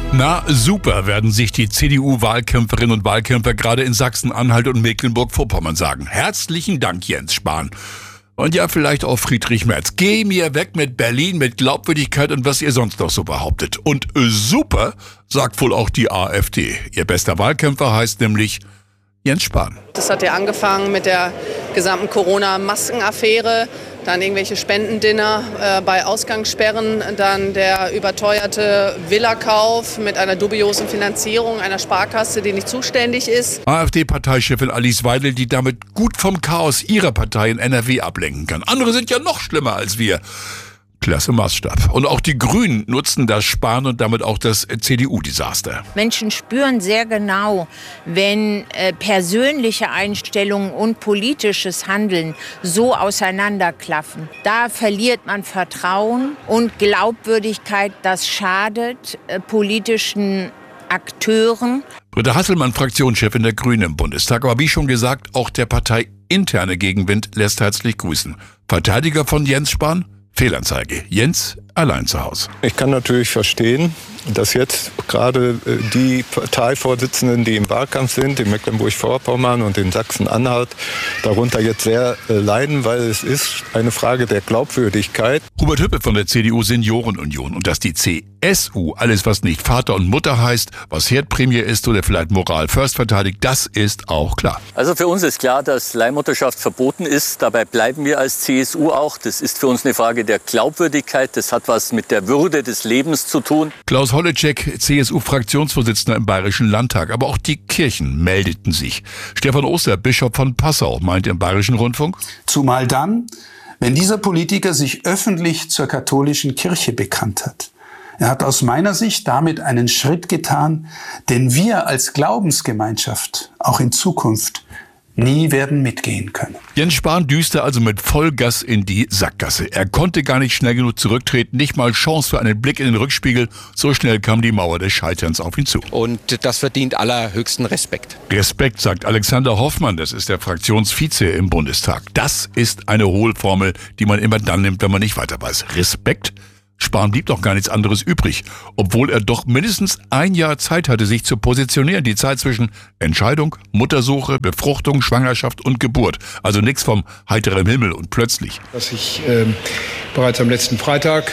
Na super, werden sich die CDU-Wahlkämpferinnen und Wahlkämpfer gerade in Sachsen-Anhalt und Mecklenburg-Vorpommern sagen. Herzlichen Dank, Jens Spahn. Und ja, vielleicht auch Friedrich Merz. Geh mir weg mit Berlin, mit Glaubwürdigkeit und was ihr sonst noch so behauptet. Und super, sagt wohl auch die AfD. Ihr bester Wahlkämpfer heißt nämlich Jens Spahn. Das hat ja angefangen mit der gesamten Corona-Maskenaffäre, dann irgendwelche Spendendinner bei Ausgangssperren, dann der überteuerte Villakauf mit einer dubiosen Finanzierung einer Sparkasse, die nicht zuständig ist. AfD-Parteichefin Alice Weidel, die damit gut vom Chaos ihrer Partei in NRW ablenken kann. Andere sind ja noch schlimmer als wir. Klasse Maßstab. Und auch die Grünen nutzen das Spahn und damit auch das CDU-Desaster. Menschen spüren sehr genau, wenn persönliche Einstellungen und politisches Handeln so auseinanderklaffen. Da verliert man Vertrauen und Glaubwürdigkeit. Das schadet politischen Akteuren. Britta Hasselmann, Fraktionschefin der Grünen im Bundestag. Aber wie schon gesagt, auch der parteiinterne Gegenwind lässt herzlich grüßen. Verteidiger von Jens Spahn? Fehlanzeige. Jens allein zu Hause. Ich kann natürlich verstehen, dass jetzt gerade die Parteivorsitzenden, die im Wahlkampf sind, in Mecklenburg-Vorpommern und in Sachsen-Anhalt, darunter jetzt sehr leiden, weil es ist eine Frage der Glaubwürdigkeit. Hubert Hüppe von der CDU Seniorenunion. Und dass die CSU alles, was nicht Vater und Mutter heißt, was Herdprämie ist oder vielleicht Moral First verteidigt, das ist auch klar. Also für uns ist klar, dass Leihmutterschaft verboten ist. Dabei bleiben wir als CSU auch. Das ist für uns eine Frage der Glaubwürdigkeit. Das hat was mit der Würde des Lebens zu tun. Klaus Holleczek, CSU-Fraktionsvorsitzender im Bayerischen Landtag. Aber auch die Kirchen meldeten sich. Stefan Oster, Bischof von Passau, meinte im Bayerischen Rundfunk: Zumal dann, wenn dieser Politiker sich öffentlich zur katholischen Kirche bekannt hat. Er hat aus meiner Sicht damit einen Schritt getan, den wir als Glaubensgemeinschaft auch in Zukunft nie werden mitgehen können. Jens Spahn düste also mit Vollgas in die Sackgasse. Er konnte gar nicht schnell genug zurücktreten, nicht mal Chance für einen Blick in den Rückspiegel. So schnell kam die Mauer des Scheiterns auf ihn zu. Und das verdient allerhöchsten Respekt. Respekt, sagt Alexander Hoffmann, das ist der Fraktionsvize im Bundestag. Das ist eine Hohlformel, die man immer dann nimmt, wenn man nicht weiter weiß. Respekt? Spahn blieb doch gar nichts anderes übrig, obwohl er doch mindestens ein Jahr Zeit hatte, sich zu positionieren. Die Zeit zwischen Entscheidung, Muttersuche, Befruchtung, Schwangerschaft und Geburt. Also nichts vom heiteren Himmel und plötzlich. Dass ich bereits am letzten Freitag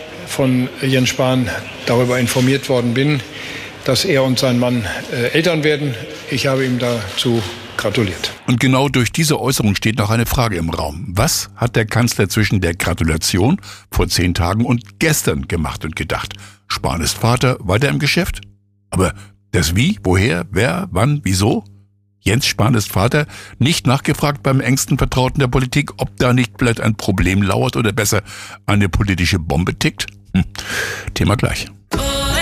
von Jens Spahn darüber informiert worden bin, dass er und sein Mann Eltern werden. Ich habe ihm dazu gratuliert. Und genau durch diese Äußerung steht noch eine Frage im Raum. Was hat der Kanzler zwischen der Gratulation vor 10 Tagen und gestern gemacht und gedacht? Spahn ist Vater, weiter im Geschäft? Aber das Wie, woher, wer, wann, wieso? Jens Spahn ist Vater, nicht nachgefragt beim engsten Vertrauten der Politik, ob da nicht vielleicht ein Problem lauert oder besser eine politische Bombe tickt? Thema gleich.